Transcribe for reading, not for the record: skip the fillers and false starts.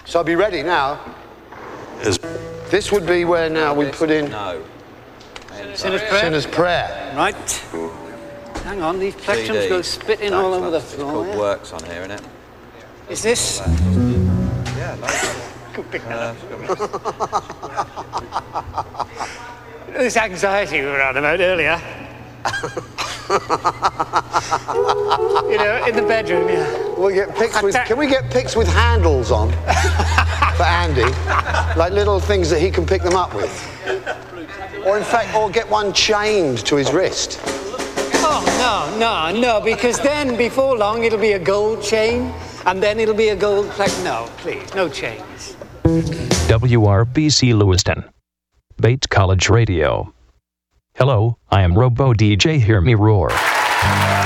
So I'll be ready now. This would be where now we put in... No. Sinner's Prayer. Sinner's Prayer. Right. Hang on, these plectrums go spitting all over the floor. It's called Works on here, isn't it? Is this? Yeah, nice. Could pick that up. This anxiety we were on about earlier. You know, in the bedroom, yeah. We'll get pics with... Can we get pics with handles on for Andy? Like little things that he can pick them up with. Or in fact, or get one chained to his wrist. Oh, no, because then before long it'll be a gold chain and then it'll be a gold plaque. No, please, no chains. WRBC Lewiston. Bates College Radio. Hello, I am Robo DJ Hear Me Roar.